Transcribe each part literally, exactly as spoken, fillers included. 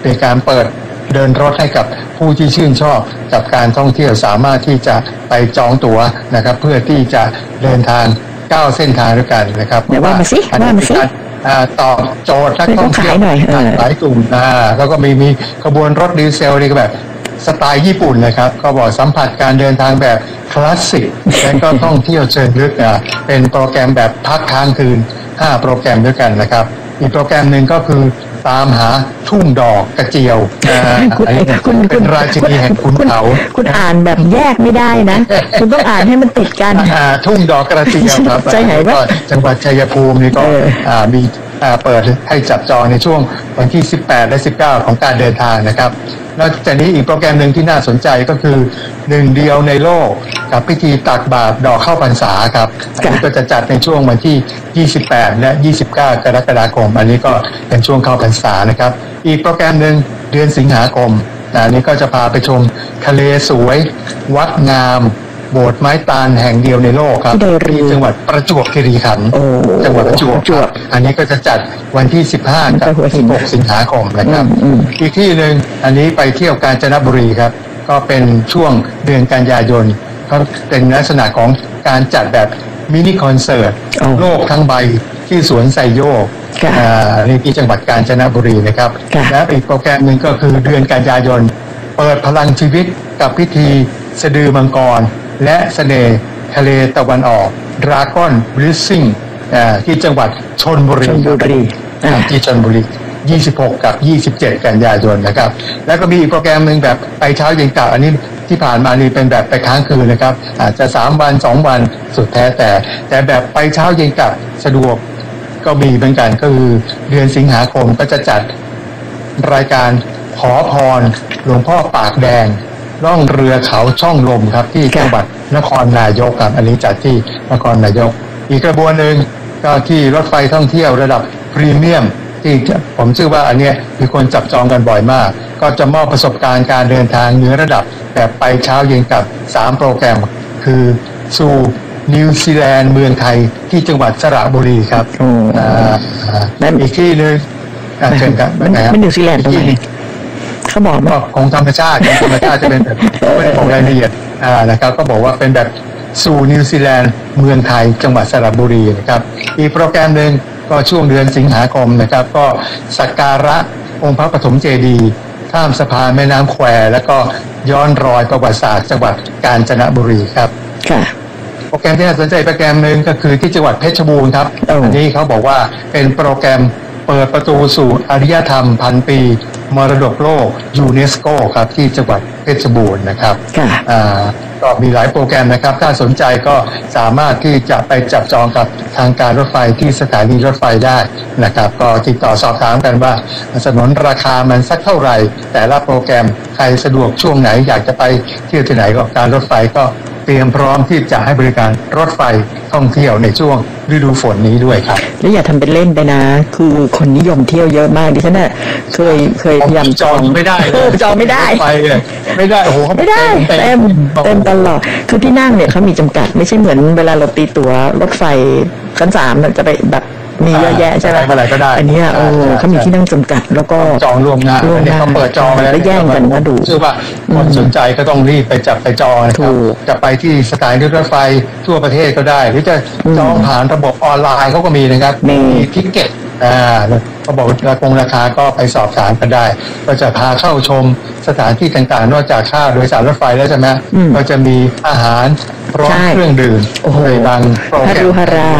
เป็นการเปิดเดินรถให้กับผู้ที่ชื่นชอบกับการท่องเที่ยวสามารถที่จะไปจองตั๋วนะครับเพื่อที่จะเดินทางเก้าเส้นทางด้วยกันนะครับเดี๋ยวว่ามาสิว่ามาสิตอบโจทย์นักท่องเที่ยวหลายกลุ่มแล้วก็มีมีขบวนรถดีเซลนี่ก็แบบสไตล์ญี่ปุ่นนะครับก็บอกสัมผัสการเดินทางแบบคลาสสิกและก็ท่องเที่ยวเชิงลึกอ่ะเป็นโปรแกรมแบบพักค้างคืนห้าโปรแกรมด้วยกันนะครับอีกโปรแกรมหนึ่งก็คือตามหาทุ่งดอกกระเจียวคุณเป็นราชินีแห่งขุนเขาคุณอ่านแบบแยกไม่ได้นะคุณต้องอ่านให้มันติดกันทุ่งดอกกระเจียวครับใจหายว่าจังหวัดชัยภูมินี่ก็มีเปิดให้จับจองในช่วงวันที่สิบแปดและสิบเก้าของการเดินทางนะครับนอกจากนี้อีกโปรแกรมหนึ่งที่น่าสนใจก็คือหนึ่งเดียวในโลกกับพิธีตักบาตรดอกข้าวพรรษาครับอันนี้ก็จะจัดในช่วงวันที่ยี่สิบแปดและยี่สิบเก้ากรกฎาคมอันนี้ก็เป็นช่วงเข้าพรรษานะครับอีกโปรแกรมหนึ่งเดือนสิงหาคมอันนี้ก็จะพาไปชมทะเลสวยวัดงามโบสถ์ไม้ตาลแห่งเดียวในโลกครับที่จังหวัดประจวบคีรีขันธ์จังหวัดประจวบอันนี้ก็จะจัดวันที่สิบห้ากับสิบหกสิงหาคมนะครับอีกที่หนึ่งอันนี้ไปเที่ยวกาญจนบุรีครับก็เป็นช่วงเดือนกันยายนก็เป็นลักษณะของการจัดแบบมินิคอนเสิร์ตโลกทั้งใบที่สวนไซโยกนี่ที่จังหวัดกาญจนบุรีนะครับและอีกโปรแกรมหนึ่งก็คือเดือนกันยายนเปิดพลังชีวิตกับพิธีสะดือมังกรและเสน่ห์ทะเลตะวันออกดราก้อนบลิสซิ่งที่จังหวัดชลบุรีที่ชลบุรียี่สิบหกกับยี่สิบเจ็ดกันยายนนะครับแล้วก็มีอีกโปรแกรมหนึ่งแบบไปเช้าเย็นกลับอันนี้ที่ผ่านมานี่เป็นแบบไปค้างคืนนะครับอาจจะสามวันสองวันสุดแท้แต่แต่แบบไปเช้าเย็นกลับสะดวกก็มีเหมือนกันก็คือเดือนสิงหาคมก็จะจัดรายการขอพรหลวงพ่อปากแดงล่องเรือเขาช่องลมครับที่จังหวัดนครนายกครับอันนี้จัดที่นครนายกอีกกระบวนหนึ่งก็ที่รถไฟท่องเที่ยวระดับพรีเมียมที่ผมเชื่อว่าอันนี้มีคนจับจองกันบ่อยมากก็จะมอบประสบการณ์การเดินทางเหนือระดับแบบไปเช้าเย็นกลับสามโปรแกรมคือสู่นิวซีแลนด์เมืองไทยที่จังหวัดสระบุรีครับอ่าอีกที่นึงเชิญครับไม่นิวซีแลนด์ตรงไหนเขาบอกว่าของธรรมชาติธรรมชาติจะเป็นแบบไม่ได้บอกรายละเอียดอ่านะครับก็บอกว่าเป็นแบบสู่นิวซีแลนด์เมืองไทยจังหวัดสระบุรีนะครับอีกโปรแกรมหนึ่งก็ช่วงเดือนสิงหาคมนะครับก็สักการะองค์พระปฐมเจดีย์ข้ามสะพานแม่น้ำแควแล้วก็ย้อนรอยประวัติศาสตร์จังหวัดกาญจนบุรีครับค่ะโปรแกรมที่น่าสนใจโปรแกรมหนึ่งก็คือที่จังหวัดเพชรบูรณ์ครับอันนี้เขาบอกว่าเป็นโปรแกรมเปิดประตูสู่อารยธรรมพันปีมรดกโลกยูเนสโกครับที่จังหวัดเพชรบูรณ์นะครับก็มีหลายโปรแกรมนะครับถ้าสนใจก็สามารถที่จะไปจับจองกับทางการรถไฟที่สถานีรถไฟได้นะครับก็ติดต่อสอบถามกันว่าสนนราคามันสักเท่าไหร่แต่ละโปรแกรมใครสะดวกช่วงไหนอยากจะไปเที่ยวที่ไหนก็การรถไฟก็เตรียมพร้อมที่จะให้บริการรถไฟท่องเที่ยวในช่วงฤดูฝนนี้ด้วยครับแล้วอย่าทำเป็นเล่นไปนะคือคนนิยมเที่ยวเยอะมากดิฉันน่ะเคยเคยพยายามจองไม่ได้จองไม่ได้ไปไม่ได้โอ้โหไม่ได้เต็มเต็มตลอดคือที่นั่งเนี่ยเขามีจำกัดไม่ใช่เหมือนเวลาเราตีตั๋วรถไฟชั้นสามจะไปแบบมีเยอะแยะใช่ไหมอะไรก็ได้อันนี้เออเขามีที่นั่งจำกัดแล้วก็จองล่วงหน้าอันนี้เขาเปิดจองแล้วแย่งกันมาดูชื่อว่าคนสนใจก็ต้องรีบไปจับไปจองนะครับจะไปที่สถานีรถไฟทั่วประเทศก็ได้หรือจะจองผ่านระบบออนไลน์เขาก็มีนะครับมีทิเก็ตอ่าเขาบอกราคงราคาก็ไปสอบถามกันได้ก็จะพาเข้าชมสถานที่ต่างๆนอกจากค่าโดยสารรถไฟแล้วใช่ไหมก็จะมีอาหารพร้อมเครื่องดื่มในบางโปรแกรม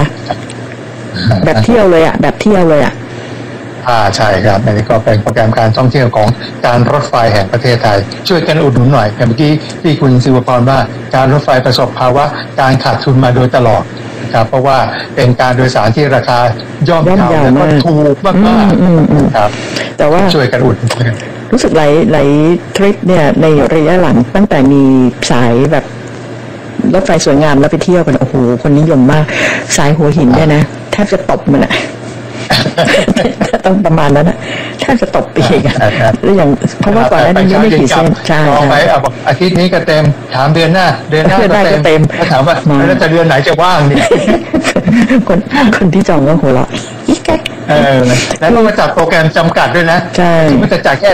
แบบเที่ยวเลยอ่ะแบบเที่ยวเลยอ่ะอ่าใช่ครับอันนี้ก็เป็นโปรแกรมการท่องเที่ยวของการรถไฟแห่งประเทศไทยช่วยกันอุดหนุนหน่อยอย่างเมื่อกี้ที่คุณศิวพรว่าการรถไฟประสบภาวะการขาดทุนมาโดยตลอดครับเพราะว่าเป็นการโดยสารที่ราคาย่อมเยาและก็ถูกมากๆครับแต่ว่าช่วยกันอุดหนุนรู้สึกหลายหลายทริปเนี่ยในระยะหลังตั้งแต่มีสายแบบรถไฟสวยงามแล้วไปเที่ยวกันโอ้โหคนนิยมมากสายหัวหินเนี่ยนะแทบจะตบมันอะต้องประมาณนั้นนะแทบจะตบไปอีกอะแล้วอย่างเพราะว่าก่อนหน้านี้ไม่กี่เส้นใช่ใช่ไปบอกอาทิตย์นี้ก็เต็มถามเดือนหน้าเดือนหน้าก็เต็มถ้าถามว่าแล้วจะเดือนไหนจะว่างนี่คนคนที่จองก็หัวเราะอีกแก๊กเออแล้วก็มาจัดโปรแกรมจำกัดด้วยนะใช่มันจะจัดแค่